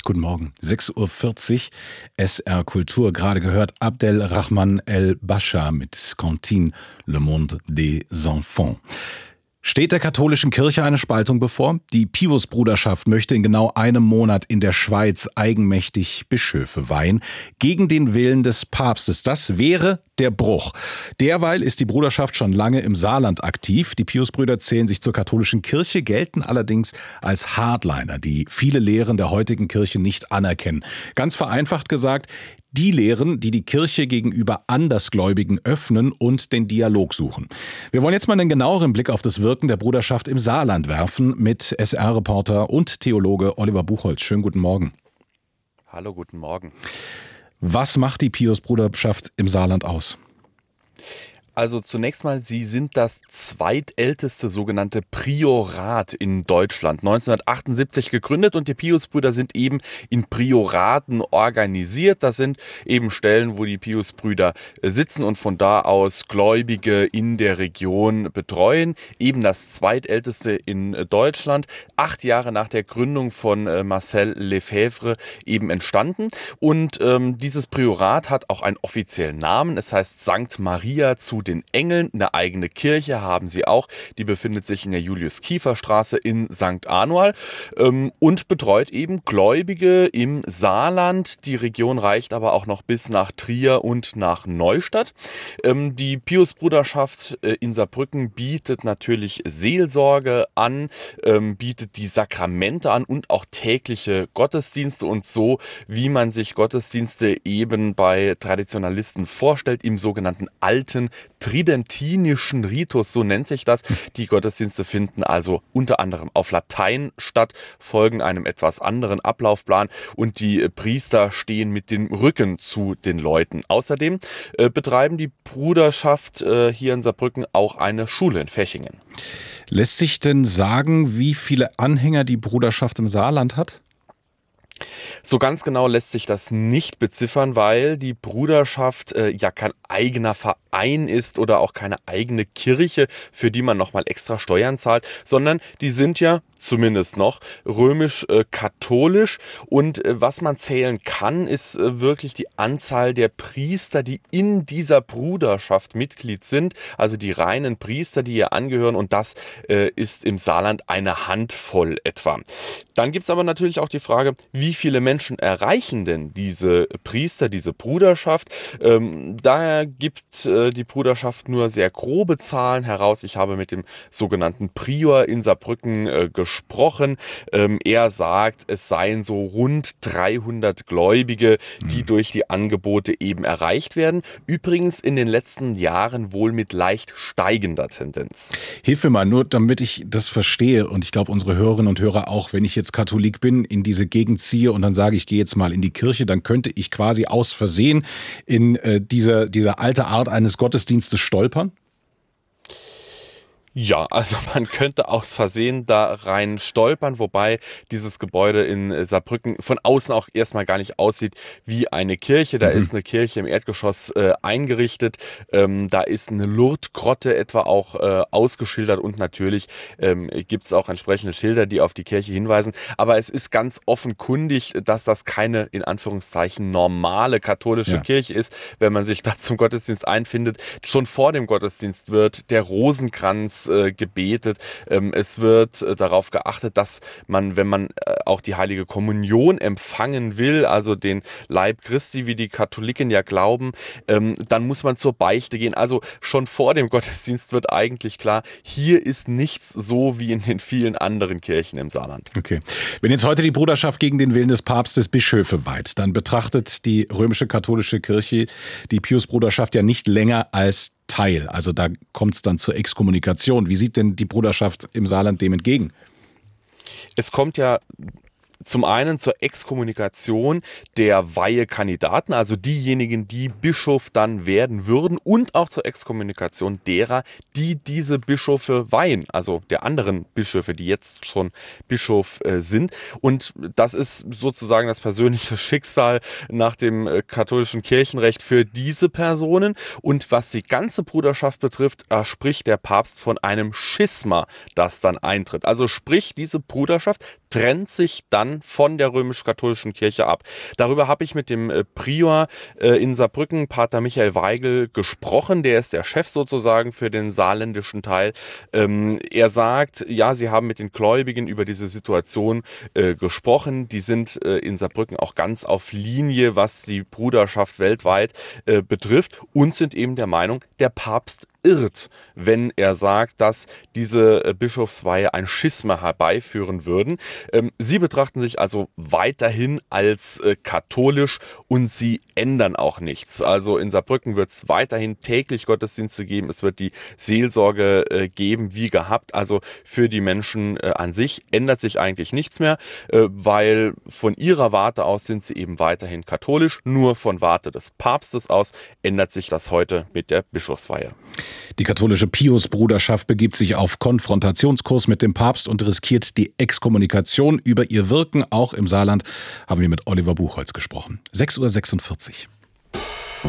Guten Morgen, 6:40 Uhr, SR Kultur. Gerade gehört Abdelrahman El-Bascha mit Cantine Le Monde des Enfants. Steht der katholischen Kirche eine Spaltung bevor? Die Pius-Bruderschaft möchte in genau einem Monat in der Schweiz eigenmächtig Bischöfe weihen, gegen den Willen des Papstes. Das wäre der Bruch. Derweil ist die Bruderschaft schon lange im Saarland aktiv. Die Pius-Brüder zählen sich zur katholischen Kirche, gelten allerdings als Hardliner, die viele Lehren der heutigen Kirche nicht anerkennen. Ganz vereinfacht gesagt, die Lehren, die die Kirche gegenüber Andersgläubigen öffnen und den Dialog suchen. Wir wollen jetzt mal einen genaueren Blick auf das Wirken der Bruderschaft im Saarland werfen mit SR-Reporter und Theologe Oliver Buchholz. Schönen guten Morgen. Hallo, guten Morgen. Was macht die Pius-Bruderschaft im Saarland aus? Also zunächst mal, sie sind das zweitälteste sogenannte Priorat in Deutschland. 1978 gegründet und die Pius-Brüder sind eben in Prioraten organisiert. Das sind eben Stellen, wo die Pius-Brüder sitzen und von da aus Gläubige in der Region betreuen. Eben das zweitälteste in Deutschland. 8 Jahre nach der Gründung von Marcel Lefebvre eben entstanden. Und dieses Priorat hat auch einen offiziellen Namen. Es heißt Sankt Maria zu den Engeln. Eine eigene Kirche haben sie auch. Die befindet sich in der Julius-Kiefer-Straße in St. Anual und betreut eben Gläubige im Saarland. Die Region reicht aber auch noch bis nach Trier und nach Neustadt. Die Pius-Bruderschaft in Saarbrücken bietet natürlich Seelsorge an, bietet die Sakramente an und auch tägliche Gottesdienste und so, wie man sich Gottesdienste eben bei Traditionalisten vorstellt, im sogenannten alten tridentinischen Ritus, so nennt sich das. Die Gottesdienste finden also unter anderem auf Latein statt, folgen einem etwas anderen Ablaufplan und die Priester stehen mit dem Rücken zu den Leuten. Außerdem betreiben die Bruderschaft hier in Saarbrücken auch eine Schule in Fechingen. Lässt sich denn sagen, wie viele Anhänger die Bruderschaft im Saarland hat? So ganz genau lässt sich das nicht beziffern, weil die Bruderschaft ja kein eigener Verein ist oder auch keine eigene Kirche, für die man nochmal extra Steuern zahlt, sondern die sind ja zumindest noch römisch-katholisch und was man zählen kann, ist wirklich die Anzahl der Priester, die in dieser Bruderschaft Mitglied sind, also die reinen Priester, die ihr angehören, und das ist im Saarland eine Handvoll etwa. Dann gibt es aber natürlich auch die Frage, wie viele Menschen erreichen denn diese Priester, diese Bruderschaft? Daher gibt die Bruderschaft nur sehr grobe Zahlen heraus. Ich habe mit dem sogenannten Prior in Saarbrücken gesprochen. Er sagt, es seien so rund 300 Gläubige, die durch die Angebote eben erreicht werden. Übrigens in den letzten Jahren wohl mit leicht steigender Tendenz. Hilf mir mal, nur damit ich das verstehe, und ich glaube unsere Hörerinnen und Hörer auch, wenn ich jetzt Katholik bin, in diese Gegend ziehe und dann sage, ich gehe jetzt mal in die Kirche, dann könnte ich quasi aus Versehen in diese alte Art eines Gottesdienstes stolpern? Ja, also man könnte aus Versehen da rein stolpern, wobei dieses Gebäude in Saarbrücken von außen auch erstmal gar nicht aussieht wie eine Kirche. Da ist eine Kirche im Erdgeschoss eingerichtet, da ist eine Lourdes-Grotte etwa auch ausgeschildert und natürlich gibt es auch entsprechende Schilder, die auf die Kirche hinweisen. Aber es ist ganz offenkundig, dass das keine, in Anführungszeichen, normale katholische Kirche ist, wenn man sich da zum Gottesdienst einfindet. Schon vor dem Gottesdienst wird der Rosenkranz gebetet. Es wird darauf geachtet, dass man, wenn man auch die Heilige Kommunion empfangen will, also den Leib Christi, wie die Katholiken ja glauben, dann muss man zur Beichte gehen. Also schon vor dem Gottesdienst wird eigentlich klar, hier ist nichts so wie in den vielen anderen Kirchen im Saarland. Okay. Wenn jetzt heute die Bruderschaft gegen den Willen des Papstes Bischöfe weiht, dann betrachtet die römische katholische Kirche die Pius-Bruderschaft ja nicht länger als Teil. Also da kommt es dann zur Exkommunikation. Wie sieht denn die Bruderschaft im Saarland dem entgegen? Es kommt ja zum einen zur Exkommunikation der Weihekandidaten, also diejenigen, die Bischof dann werden würden, und auch zur Exkommunikation derer, die diese Bischöfe weihen, also der anderen Bischöfe, die jetzt schon Bischof sind. Und das ist sozusagen das persönliche Schicksal nach dem katholischen Kirchenrecht für diese Personen. Und was die ganze Bruderschaft betrifft, spricht der Papst von einem Schisma, das dann eintritt. Also sprich, diese Bruderschaft trennt sich dann dann von der römisch-katholischen Kirche ab. Darüber habe ich mit dem Prior in Saarbrücken, Pater Michael Weigel, gesprochen. Der ist der Chef sozusagen für den saarländischen Teil. Er sagt, ja, sie haben mit den Gläubigen über diese Situation gesprochen. Die sind in Saarbrücken auch ganz auf Linie, was die Bruderschaft weltweit betrifft, und sind eben der Meinung, der Papst irrt, wenn er sagt, dass diese Bischofsweihe ein Schisma herbeiführen würden. Sie betrachten sich also weiterhin als katholisch und sie ändern auch nichts. Also in Saarbrücken wird es weiterhin täglich Gottesdienste geben. Es wird die Seelsorge geben, wie gehabt. Also für die Menschen an sich ändert sich eigentlich nichts mehr, weil von ihrer Warte aus sind sie eben weiterhin katholisch. Nur von Warte des Papstes aus ändert sich das heute mit der Bischofsweihe. Die katholische Pius-Bruderschaft begibt sich auf Konfrontationskurs mit dem Papst und riskiert die Exkommunikation. Über ihr Wirken, auch im Saarland, haben wir mit Oliver Buchholz gesprochen. 6:46 Uhr.